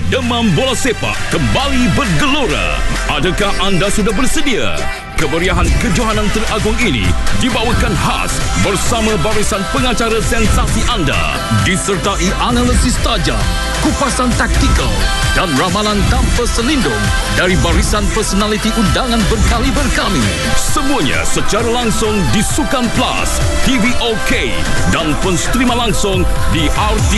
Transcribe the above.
Demam bola sepak kembali bergelora. Adakah anda sudah bersedia? Kemeriahan kejohanan teragung ini dibawakan khas bersama barisan pengacara sensasi anda, disertai analisis tajam, kupasan taktikal dan ramalan tanpa selindung dari barisan personaliti undangan berkaliber kami. Semuanya secara langsung di Sukan Plus, TV OK dan penstrima langsung di RT